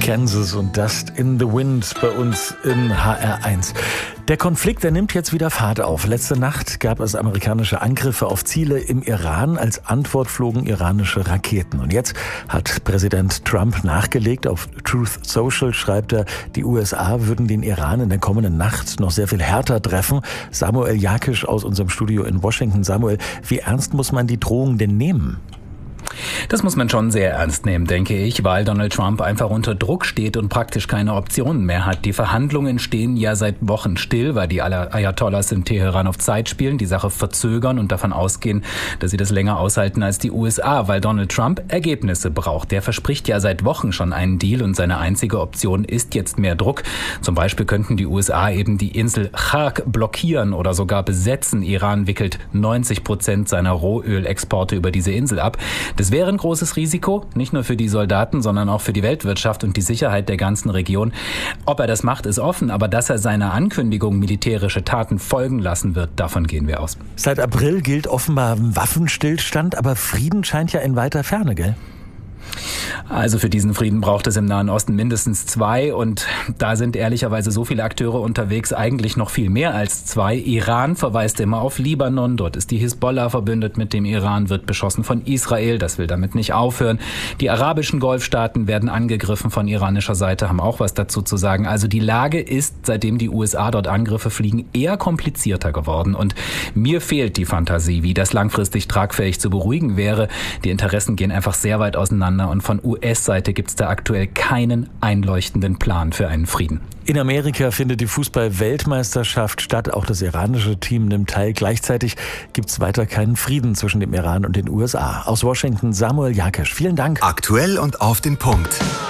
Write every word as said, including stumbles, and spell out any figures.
Kansas und Dust in the Wind bei uns in H R eins. Der Konflikt, der nimmt jetzt wieder Fahrt auf. Letzte Nacht gab es amerikanische Angriffe auf Ziele im Iran. Als Antwort flogen iranische Raketen. Und jetzt hat Präsident Trump nachgelegt. Auf Truth Social schreibt er, die U S A würden den Iran in der kommenden Nacht noch sehr viel härter treffen. Samuel Jakisch aus unserem Studio in Washington. Samuel, wie ernst muss man die Drohung denn nehmen? Das muss man schon sehr ernst nehmen, denke ich, weil Donald Trump einfach unter Druck steht und praktisch keine Optionen mehr hat. Die Verhandlungen stehen ja seit Wochen still, weil die Ayatollahs in Teheran auf Zeit spielen, die Sache verzögern und davon ausgehen, dass sie das länger aushalten als die U S A, weil Donald Trump Ergebnisse braucht. Der verspricht ja seit Wochen schon einen Deal und seine einzige Option ist jetzt mehr Druck. Zum Beispiel könnten die U S A eben die Insel Chark blockieren oder sogar besetzen. Iran wickelt neunzig Prozent seiner Rohölexporte über diese Insel ab. Das wäre ein großes Risiko, nicht nur für die Soldaten, sondern auch für die Weltwirtschaft und die Sicherheit der ganzen Region. Ob er das macht, ist offen, aber dass er seiner Ankündigung militärische Taten folgen lassen wird, davon gehen wir aus. Seit April gilt offenbar Waffenstillstand, aber Frieden scheint ja in weiter Ferne, gell? Also für diesen Frieden braucht es im Nahen Osten mindestens zwei und da sind ehrlicherweise so viele Akteure unterwegs, eigentlich noch viel mehr als zwei. Iran verweist immer auf Libanon, dort ist die Hisbollah verbündet mit dem Iran, wird beschossen von Israel, das will damit nicht aufhören. Die arabischen Golfstaaten werden angegriffen von iranischer Seite, haben auch was dazu zu sagen. Also die Lage ist, seitdem die U S A dort Angriffe fliegen, eher komplizierter geworden und mir fehlt die Fantasie, wie das langfristig tragfähig zu beruhigen wäre. Die Interessen gehen einfach sehr weit auseinander und von U S-Seite gibt es da aktuell keinen einleuchtenden Plan für einen Frieden. In Amerika findet die Fußball-Weltmeisterschaft statt. Auch das iranische Team nimmt teil. Gleichzeitig gibt es weiter keinen Frieden zwischen dem Iran und den U S A. Aus Washington Samuel Jakisch. Vielen Dank. Aktuell und auf den Punkt.